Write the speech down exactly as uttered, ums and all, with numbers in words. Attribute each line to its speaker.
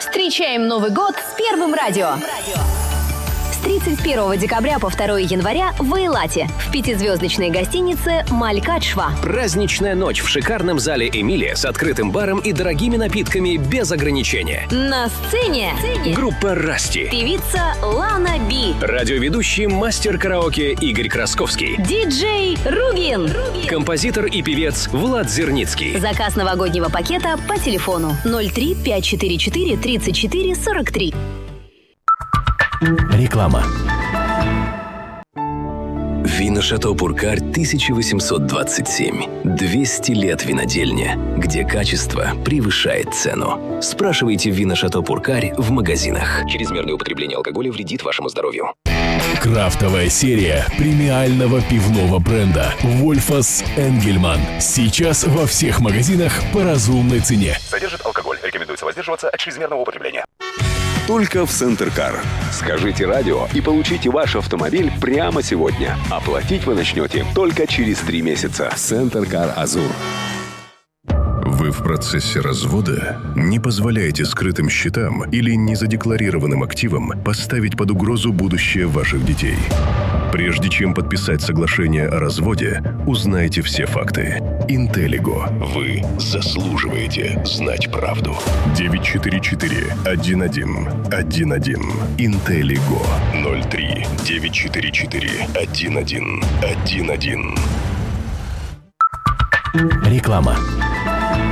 Speaker 1: Встречаем Новый год с Первым радио. С тридцать первого декабря по второго января в Эйлате в пятизвездочной гостинице «Малькадшва».
Speaker 2: Праздничная ночь в шикарном зале «Эмилия» с открытым баром и дорогими напитками без ограничения.
Speaker 1: На сцене
Speaker 2: группа «Расти»,
Speaker 1: певица Лана Би,
Speaker 2: радиоведущий мастер караоке Игорь Красковский,
Speaker 1: диджей Ругин,
Speaker 2: композитор и певец Влад Зерницкий.
Speaker 1: Заказ новогоднего пакета по телефону ноль три пять четыре четыре тридцать четыре сорок три.
Speaker 3: Реклама.
Speaker 2: Вино «Шато Пуркарь» тысяча восемьсот двадцать семь. двести лет винодельня, где качество превышает цену. Спрашивайте «Вино «Шато Пуркарь» в магазинах. Чрезмерное употребление алкоголя вредит вашему здоровью.
Speaker 3: Крафтовая серия премиального пивного бренда «Вольфас Энгельман». Сейчас во всех магазинах по разумной цене.
Speaker 4: Содержит алкоголь. Рекомендуется воздерживаться от чрезмерного употребления.
Speaker 5: Только в Центркар. Скажите радио и получите ваш автомобиль прямо сегодня. Оплатить вы начнете только через три месяца. Центркар Азур.
Speaker 6: Вы в процессе развода? Не позволяете скрытым счетам или незадекларированным активам поставить под угрозу будущее ваших детей. Прежде чем подписать соглашение о разводе, узнайте все факты. Интеллиго. Вы заслуживаете знать правду. девять четыре четыре один один один один. Интеллиго. ноль три девять четыре четыре один один один один.
Speaker 3: Реклама.